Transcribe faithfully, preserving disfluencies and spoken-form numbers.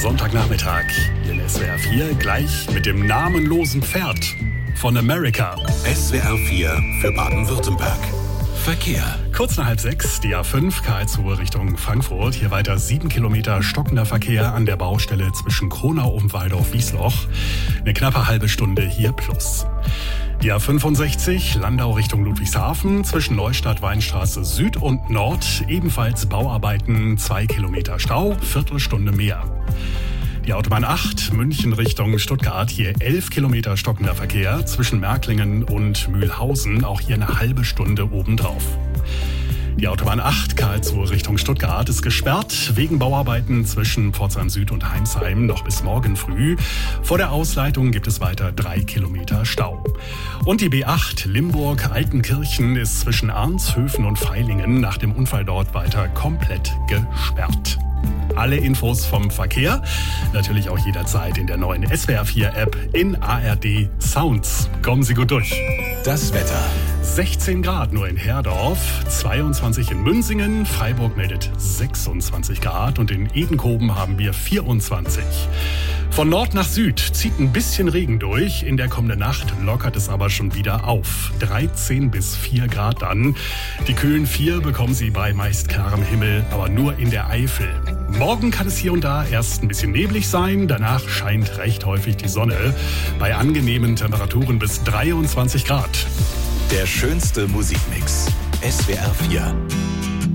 Sonntagnachmittag. Hier in S W R vier gleich mit dem namenlosen Pferd von America. S W R vier für Baden-Württemberg. Verkehr. Kurz nach halb sechs, die A fünf, Karlsruhe Richtung Frankfurt. Hier weiter sieben Kilometer stockender Verkehr an der Baustelle zwischen Kronau und Waldorf-Wiesloch. Eine knappe halbe Stunde hier plus. Die A fünfundsechzig, Landau Richtung Ludwigshafen, zwischen Neustadt, Weinstraße Süd und Nord. Ebenfalls Bauarbeiten, zwei Kilometer Stau, Viertelstunde mehr. Die Autobahn acht, München Richtung Stuttgart, hier elf Kilometer stockender Verkehr zwischen Märklingen und Mühlhausen, auch hier eine halbe Stunde obendrauf. Die Autobahn acht, Karlsruhe Richtung Stuttgart, ist gesperrt wegen Bauarbeiten zwischen Pforzheim Süd und Heimsheim noch bis morgen früh. Vor der Ausleitung gibt es weiter drei Kilometer Stau. Und die B acht, Limburg-Altenkirchen, ist zwischen Arnshöfen und Vailingen nach dem Unfall dort weiter komplett gesperrt. Alle Infos vom Verkehr natürlich auch jederzeit in der neuen S W R vier App in A R D Sounds. Kommen Sie gut durch. Das Wetter. sechzehn Grad nur in Herdorf, zweiundzwanzig in Münsingen, Freiburg meldet sechsundzwanzig Grad und in Edenkoben haben wir vierundzwanzig. Von Nord nach Süd zieht ein bisschen Regen durch, in der kommenden Nacht lockert es aber schon wieder auf. dreizehn bis vier Grad dann. Die kühlen vier bekommen Sie bei meist klarem Himmel, aber nur in der Eifel. Morgen kann es hier und da erst ein bisschen neblig sein, danach scheint recht häufig die Sonne. Bei angenehmen Temperaturen bis dreiundzwanzig Grad. Der schönste Musikmix. S W R vier.